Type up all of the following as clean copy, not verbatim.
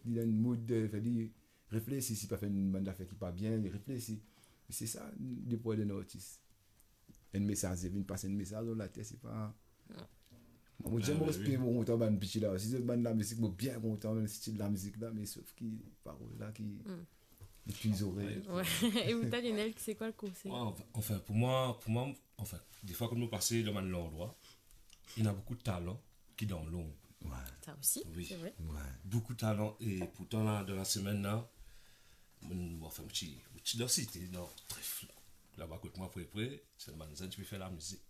il y a une mode de faire dire réfléchir si pas fait une bande d'affaires qui pas bien, il réfléchit. C'est ça le poids d'un artiste. Un message, il vient passer un message dans la tête, c'est pas. Moi j'aime aussi mon content bande petit là, si c'est bande la musique, moi bien content le style de la musique là, mais sauf qui paroles là qui les oreilles. Ouais. Et vous t'as Lionel, c'est quoi le conseil? Enfin pour moi, enfin des fois comme nous passons le man l'endroit, il y a beaucoup de talent qui dans l'ombre. Ouais. Ça aussi, Oui. c'est vrai. Ouais. Beaucoup de talent et pourtant là, dans la semaine là, enfin petit densité, non, très flat. Là-bas côté moi près, c'est le manzan qui peut faire la musique.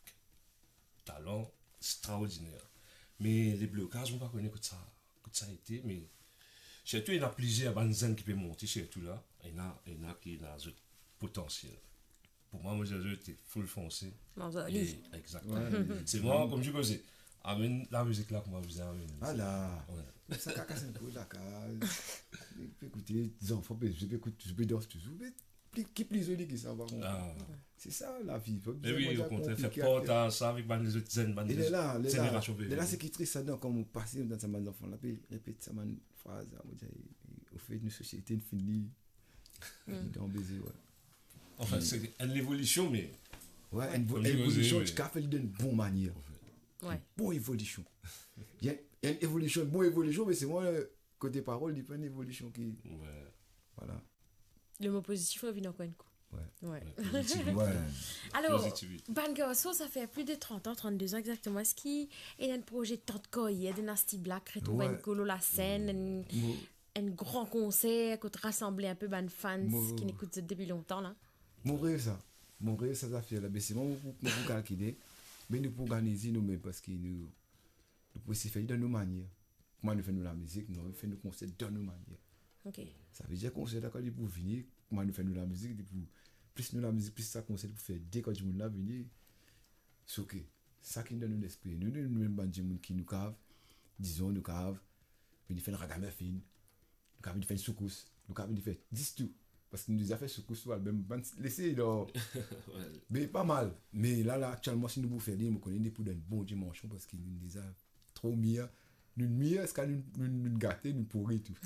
Talent extraordinaire. Mais les blocages, on ne pas connaître que ça a été, mais surtout il y a plusieurs manzan qui peuvent monter surtout là, il y en a qui ont un potentiel. Pour moi, j'ai été full foncé. Exactement. Ouais. C'est moi, comme je disais, amène la musique là, comment vous amenez. Voilà. Ouais. Ça casse un peu la case. Écoutez, les enfants, je peux danser toujours. Mais qui plus joli que ça va. C'est ça la vie. Mais oui, au contraire, faire porte à ça avec les autres zen, il est là, c'est qui triste ça, donc quand on passe dans sa main d'enfant, là, puis répète sa main phrase, au fait une société infinie, dans baiser, ouais. Enfin, c'est une évolution, mais. Ouais, une évolution qui a fait d'une bonne manière. Ouais. Bonne évolution. Il y a une évolution, une bonne évolution, mais c'est moi, côté parole, il y a une évolution qui. Ouais. Voilà. Le mot positif, on vient encore un coup. Ouais. Ouais. Ouais. Alors, Bangasso, ça fait plus de 30 ans, 32 ans exactement. Est-ce qu'il y a un projet de tant de coyer, de Nasty Black, retrouver une colo la scène, un grand concert, qu'on rassembler un peu de fans qui n'écoutent depuis longtemps là? Mon rêve, ça a fait là. Mais c'est moi pour calculer. Mais nous pouvons organiser nous-mêmes parce que nous pouvons faire de nos manières. Comment nous faisons la musique, nous faisons nos concerts de nos manières. Ok. Ça veut dire qu'on sait d'accord pour venir, comment nous faisons la musique, plus nous la musique, plus ça conseille pour faire dès que du monde là venir. C'est ok. Ça qui nous donne l'esprit. Nous même des gens qui nous cave, disons nous cave, nous faisons ragamuffin, nous cave, nous faisons soukous, nous cave, nous faisons 10 tout. Parce que nous avons fait soukous, même laisser là. Mais pas mal. Mais là actuellement si nous pouvons faire des, nous connaissons des pour d'un bon dimanche parce que nous déjà trop mieux. Nous mieux, est-ce que nous gâter, nous pourrir tout.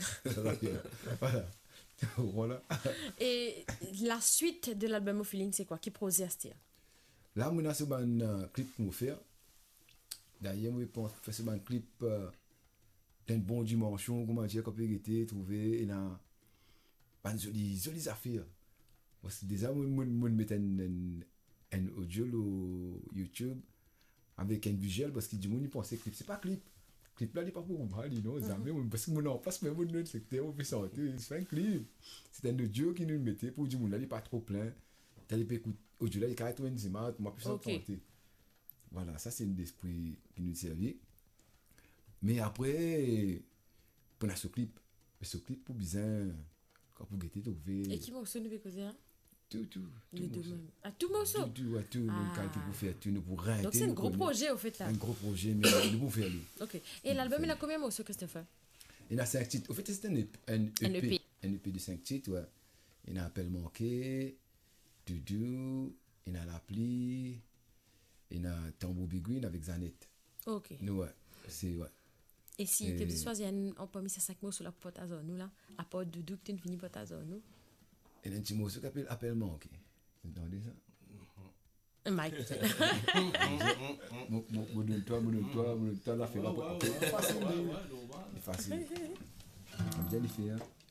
Voilà. Voilà. Et la suite de l'album au feeling, c'est quoi? Qui produit Astia? Là, on a ce clip pour faire. D'ailleurs, on fait ce clip d'un bon dimanche, comment dire, qu'on peut été trouver, et là, une jolie affaire. Parce que déjà, on met un audio sur YouTube avec un visuel parce que du monde pense que clip, c'est pas clip. Clip là, il n'est pas pour moi, non, parce que mon en face, même mon secteur, on peut sortir, c'est un clip. C'est un audio qui nous mettait pour du monde là, il n'est pas trop plein. Tu as écouter audio là, il y a 90 images, moi, plus sortir. Voilà, ça c'est un esprit qui nous servait. Mais après, pour ce clip pour bien, quand vous guettez, trouver. Et qui morceau nous fait causer là? Tout. Les deux mêmes. Ah, tout morceau? Tout, quand vous faites tout, nous pour rien. Donc c'est un gros projet au fait là. Un gros projet, mais nous pouvons faire lui. Ok. Et l'album, il a combien de morceaux, Christopher? Il a 5 titres. Au fait, c'est un EP. Un EP de 5 titres, ouais. Il a Appel manqué, Doudou, il a L'appli, il a Tambour Biguine avec Zanette. Ok. Nous, ouais. C'est, ouais. Et si tu as choisi on peut mettre 5 mots sur la porte à zone, nous là, à part Doudou, que tu finis porte à zone, nous? Il y a un petit morceau qui s'appelle Appel manqué. Vous entendez ça? Mike. Mon donne-toi, la fait. C'est facile. C'est facile. Bien les faire.